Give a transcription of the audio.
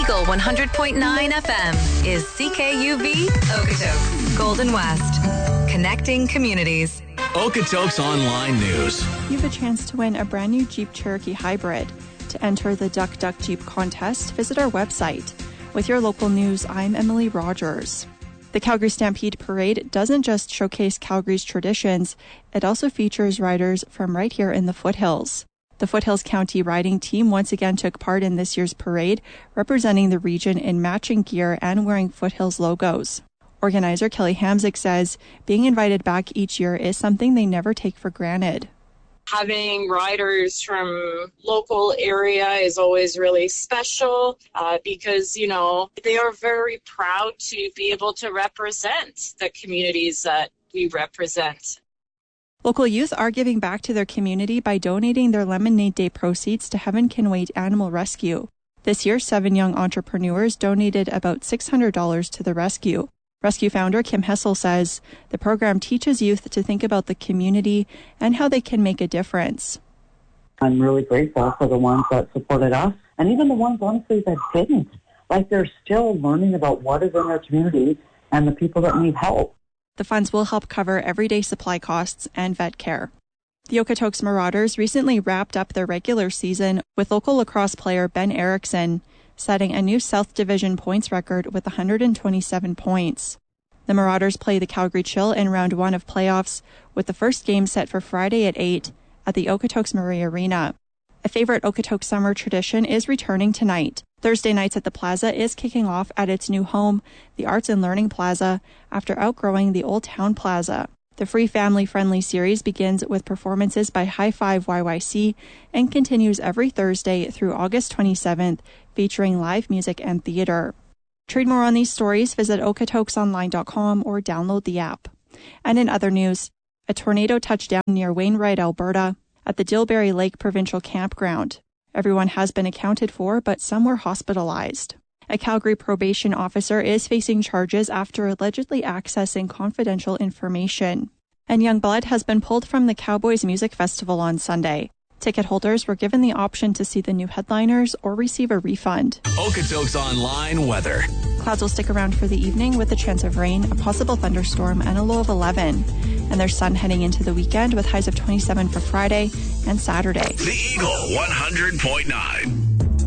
Eagle 100.9 FM is CKUV Okotoks, Golden West. Connecting communities. Okotoks Online News. You have a chance to win a brand new Jeep Cherokee Hybrid. To enter the Duck Duck Jeep contest, visit our website. With your local news, I'm Emily Rogers. The Calgary Stampede Parade doesn't just showcase Calgary's traditions, it also features riders from right here in the foothills. The Foothills County riding team once again took part in this year's parade, representing the region in matching gear and wearing Foothills logos. Organizer Kelly Hamzik says being invited back each year is something they never take for granted. Having riders from local area is always really special because, they are very proud to be able to represent the communities that we represent. Local youth are giving back to their community by donating their Lemonade Day proceeds to Heaven Can Wait Animal Rescue. This year, 7 young entrepreneurs donated about $600 to the rescue. Rescue founder Kim Hessel says the program teaches youth to think about the community and how they can make a difference. I'm really grateful for the ones that supported us and even the ones, honestly, that didn't. They're still learning about what is in our community and the people that need help. The funds will help cover everyday supply costs and vet care. The Okotoks Marauders recently wrapped up their regular season with local lacrosse player Ben Erickson setting a new South Division points record with 127 points. The Marauders play the Calgary Chill in round 1 of playoffs, with the first game set for Friday at 8 at the Okotoks Marie Arena. A favorite Okotoks summer tradition is returning tonight. Thursday nights at the Plaza is kicking off at its new home, the Arts and Learning Plaza, after outgrowing the Old Town Plaza. The free family-friendly series begins with performances by High Five YYC and continues every Thursday through August 27th, featuring live music and theater. To read more on these stories, visit okotoksonline.com or download the app. And in other news, a tornado touched down near Wainwright, Alberta, at the Dilbury Lake Provincial Campground. Everyone has been accounted for, but some were hospitalized. A Calgary probation officer is facing charges after allegedly accessing confidential information. And Youngblood has been pulled from the Cowboys Music Festival on Sunday. Ticket holders were given the option to see the new headliners or receive a refund. Okotoks Online weather. Clouds will stick around for the evening with a chance of rain, a possible thunderstorm, and a low of 11. And there's sun heading into the weekend with highs of 27 for Friday and Saturday. The Eagle 100.9.